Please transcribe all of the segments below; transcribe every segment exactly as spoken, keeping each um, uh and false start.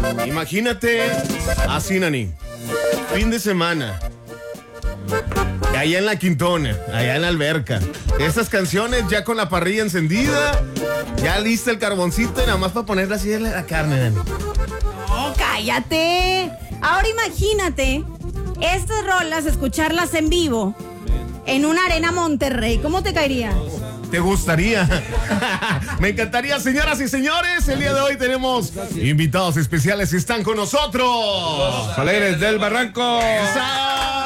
Imagínate así, Nani. Fin de semana. Allá en la Quintona, allá en la alberca. Estas canciones ya con la parrilla encendida, ya lista el carboncito y nada más para ponerle así la carne, Nani. ¡Oh, cállate! Ahora imagínate estas rolas, escucharlas en vivo en una arena Monterrey. ¿Cómo te caería? ¿Te gustaría? Me encantaría, señoras y señores. El día de hoy tenemos invitados especiales que están con nosotros. Los Alegres del Barranco. ¡Esa!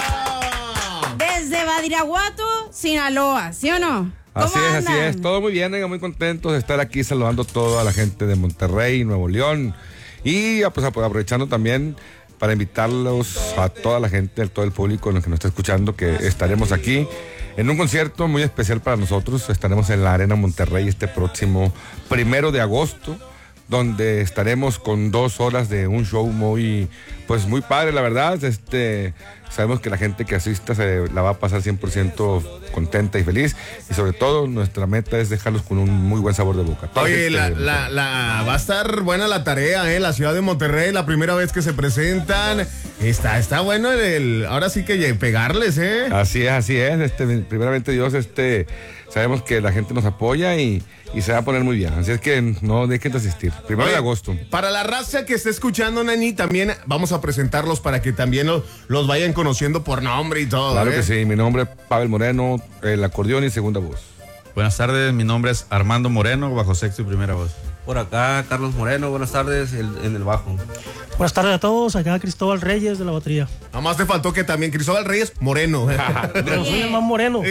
Desde Badiraguato, Sinaloa, ¿sí o no? Así es, andan? así es. Todo muy bien, venga, muy contentos de estar aquí saludando a toda la gente de Monterrey, Nuevo León. Y pues aprovechando también para invitarlos a toda la gente, a todo el público que nos está escuchando, que estaremos aquí en un concierto muy especial para nosotros. Estaremos en la Arena Monterrey este próximo primero de agosto, donde estaremos con dos horas de un show muy, pues muy padre, la verdad. Este, sabemos que la gente que asista se la va a pasar cien por ciento contenta y feliz, y sobre todo nuestra meta es dejarlos con un muy buen sabor de boca. Oye, este, la, la, la, va a estar buena la tarea, ¿eh? La ciudad de Monterrey, la primera vez que se presentan. Está, está bueno el, el ahora sí que pegarles, ¿eh? Así es, así es. Este, primeramente Dios, este, sabemos que la gente nos apoya y, y se va a poner muy bien. Así es que no dejen de asistir. Primero Oye, de agosto. Para la raza que esté escuchando, Nani, también vamos a presentarlos para que también los, los vayan conociendo por nombre y todo. Claro ¿eh? que sí. Mi nombre es Pavel Moreno, el acordeón y segunda voz. Buenas tardes, mi nombre es Armando Moreno, bajo sexto y primera voz. Por acá, Carlos Moreno, buenas tardes, el, en el bajo. Buenas tardes a todos, acá Cristóbal Reyes de la batería. Nada más te faltó que también Cristóbal Reyes Moreno. Pero soy el más moreno.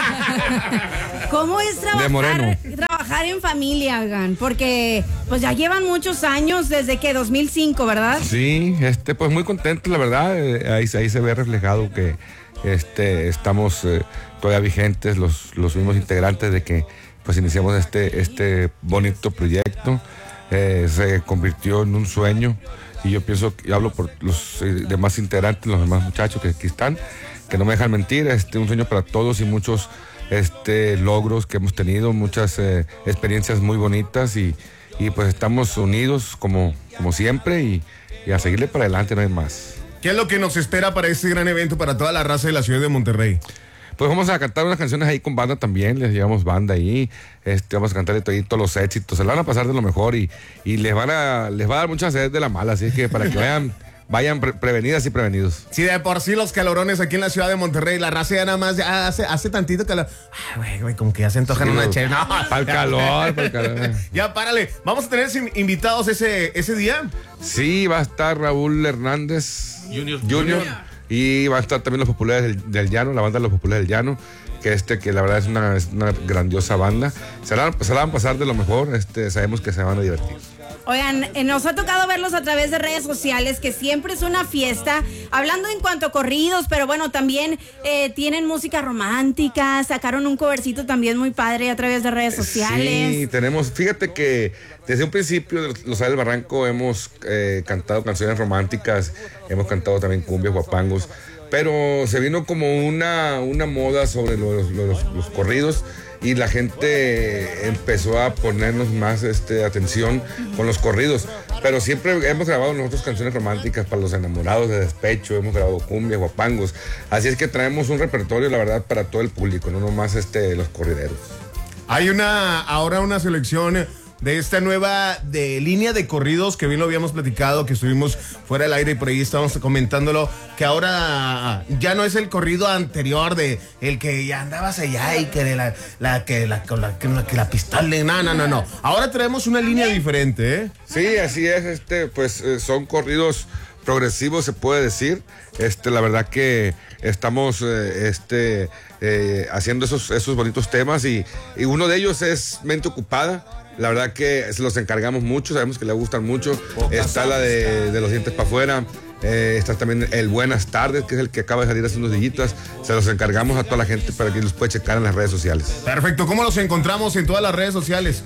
¿Cómo es trabajar, trabajar en familia, Gan? Porque pues ya llevan muchos años, desde que dos mil cinco, ¿verdad? Sí, este, pues muy contento, la verdad. Eh, ahí, ahí se ve reflejado que este, estamos eh, todavía vigentes, los, los mismos integrantes de que pues iniciamos este, este bonito proyecto. Eh, se convirtió en un sueño, y yo pienso, y hablo por los eh, demás integrantes, los demás muchachos que aquí están, que no me dejan mentir, este, un sueño para todos y muchos este, logros que hemos tenido, muchas eh, experiencias muy bonitas, y, y pues estamos unidos como, como siempre, y, y a seguirle para adelante, no hay más. ¿Qué es lo que nos espera para este gran evento para toda la raza de la ciudad de Monterrey? Pues vamos a cantar unas canciones ahí con banda también, les llevamos banda ahí, este, vamos a cantar ahí todos los éxitos, se la van a pasar de lo mejor, y, y les van a, les va a dar mucha sed de la mala, así que para que vayan, vayan pre prevenidas y prevenidos. Sí, de por sí los calorones aquí en la ciudad de Monterrey, la raza ya nada más ya hace, hace tantito calor. Ay, güey, güey, como que ya se antojan Sí, una chévere. No, para el calor, para el calor. Ya, párale. ¿Vamos a tener invitados ese, ese día? Sí, va a estar Raúl Hernández Junior. Junior. Y va a estar también Los Populares del, del Llano, la banda de Los Populares del Llano, que este que la verdad es una, es una grandiosa banda. Se la, se la van a pasar de lo mejor, este, sabemos que se van a divertir. Oigan, eh, nos ha tocado verlos a través de redes sociales, que siempre es una fiesta, hablando en cuanto a corridos, pero bueno, también eh, tienen música romántica, sacaron un covercito también muy padre a través de redes sociales. Sí, tenemos, fíjate que desde un principio de Los Alegres del Barranco hemos eh, cantado canciones románticas, hemos cantado también cumbias, guapangos, pero se vino como una, una moda sobre los, los, los corridos, y la gente empezó a ponernos más este, atención con los corridos. Pero siempre hemos grabado nosotros canciones románticas para los enamorados de despecho, hemos grabado cumbias, guapangos. Así es que traemos un repertorio, la verdad, para todo el público, no nomás este, los corrideros. Hay una, ahora una selección de esta nueva de línea de corridos que bien lo habíamos platicado, que estuvimos fuera del aire y por ahí estábamos comentándolo, que ahora ya no es el corrido anterior de el que ya andabas allá y que de la, la que la, la, que la, que la pistola, no, no, no, no. Ahora traemos una línea diferente, ¿eh? Sí, así es, este, pues eh, son corridos progresivos, se puede decir. Este, la verdad que estamos eh, este, eh, haciendo esos, esos bonitos temas, y, y uno de ellos es Mente Ocupada. La verdad que se los encargamos mucho, sabemos que le gustan mucho. Está la de, de Los Dientes para Afuera, eh, está también el Buenas Tardes, que es el que acaba de salir hace unos dillitas. Se los encargamos a toda la gente para que los pueda checar en las redes sociales. Perfecto, ¿cómo los encontramos en todas las redes sociales?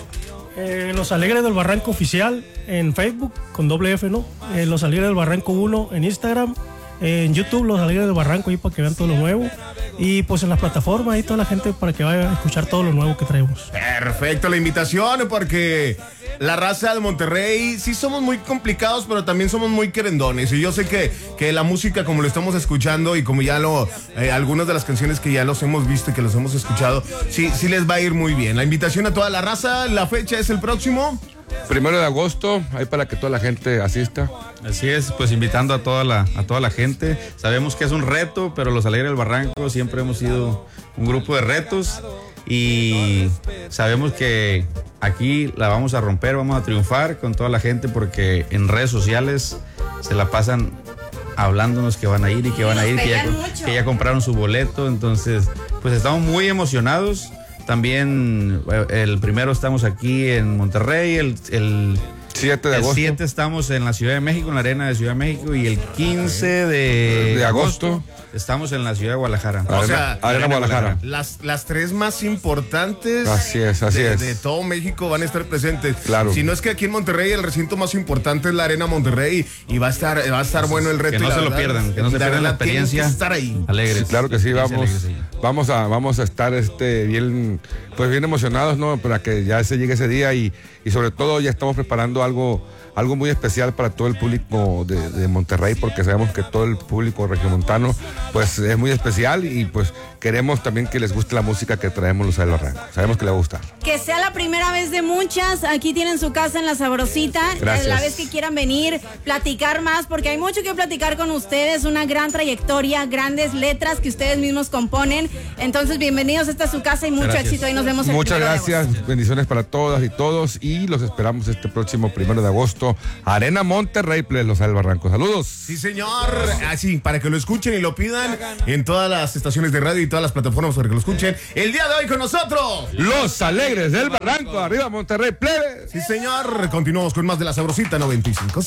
Eh, Los Alegres del Barranco Oficial en Facebook, con doble F, ¿no? Eh, Los Alegres del Barranco uno en Instagram, En YouTube, Los Alegres del Barranco, ahí para que vean todo lo nuevo. Y pues en las plataformas, ahí toda la gente para que vaya a escuchar todo lo nuevo que traemos. Perfecto, la invitación, porque la raza de Monterrey sí somos muy complicados, pero también somos muy querendones. Y yo sé que, que la música, como lo estamos escuchando y como ya lo, eh, algunas de las canciones que ya los hemos visto y que los hemos escuchado, sí, sí les va a ir muy bien. La invitación a toda la raza, la fecha es el próximo. Primero de agosto, ahí para que toda la gente asista. Así es, pues invitando a toda la, a toda la gente. Sabemos que es un reto, pero los Alegres del Barranco siempre hemos sido un grupo de retos y sabemos que aquí la vamos a romper, vamos a triunfar con toda la gente porque en redes sociales se la pasan hablándonos que van a ir y que van a ir, que ya, que ya compraron su boleto, entonces pues estamos muy emocionados. También el primero estamos aquí en Monterrey, el, el siete de agosto. El siete estamos en la Ciudad de México, en la Arena de Ciudad de México, y el quince de, de agosto estamos en la Ciudad de Guadalajara. O sea, Arena, Arena Guadalajara. Las, las tres más importantes así es, así de, es. de todo México van a estar presentes. Claro. Si no es que aquí en Monterrey el recinto más importante es la Arena Monterrey y va a estar, va a estar bueno el reto. Que no se verdad, lo pierdan, que no se pierdan la experiencia. Que estar ahí. Alegres. Sí, claro que sí, vamos, alegres, sí. vamos a, vamos a estar este bien, pues bien emocionados, ¿no? Para que ya se llegue ese día y, y sobre todo ya estamos preparando algo, algo muy especial para todo el público de, de Monterrey, porque sabemos que todo el público regiomontano pues es muy especial y pues queremos también que les guste la música que traemos los Alegres del Barranco. Sabemos que les va a gustar. Que sea la primera vez de muchas. Aquí tienen su casa en La Sabrosita. Gracias. La vez que quieran venir, platicar más, porque hay mucho que platicar con ustedes. Una gran trayectoria, grandes letras que ustedes mismos componen. Entonces, bienvenidos. Esta es su casa y mucho Gracias. éxito. Ahí nos vemos el Muchas primero de gracias, agosto. bendiciones para todas y todos y los esperamos este próximo primero de agosto, Arena Monterrey, Play, los Alegres del Barranco. Saludos. Sí, señor. Así, para que lo escuchen y lo pidan en todas las estaciones de radio y todas las plataformas para que lo escuchen. El día de hoy con nosotros, Los Alegres del Barranco, arriba Monterrey, plebe. sí, señor. Continuamos con más de La Sabrosita noventa y cinco.